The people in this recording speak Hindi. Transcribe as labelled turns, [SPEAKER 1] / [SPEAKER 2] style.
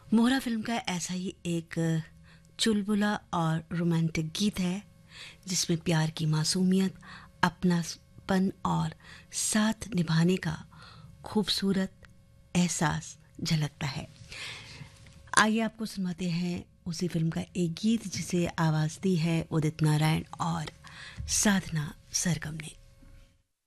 [SPEAKER 1] मोहरा फिल्म का ऐसा ही एक चुलबुला और रोमांटिक गीत है जिसमें प्यार की मासूमियत, अपनापन और साथ निभाने का खूबसूरत एहसास झलकता है। आइए आपको सुनाते हैं उसी फिल्म का एक गीत जिसे आवाज़ दी है उदित नारायण और साधना सरगम ने।